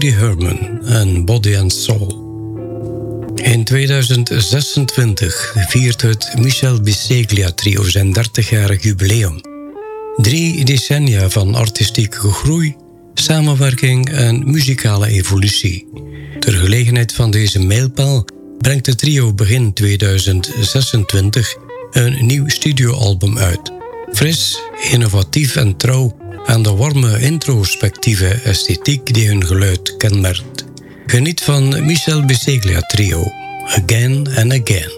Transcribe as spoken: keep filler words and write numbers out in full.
Nicky Herman en Body and Soul. In tweeduizend zesentwintig viert het Michel Bisceglia Trio zijn dertigjarig jubileum. Drie decennia van artistieke groei, samenwerking en muzikale evolutie. Ter gelegenheid van deze mijlpaal brengt het trio begin tweeduizend zesentwintig een nieuw studioalbum uit. Fris, innovatief en trouw aan de warme introspectieve esthetiek die hun geluid kenmerkt. Geniet van Michel Bisceglia Trio, Again and Again.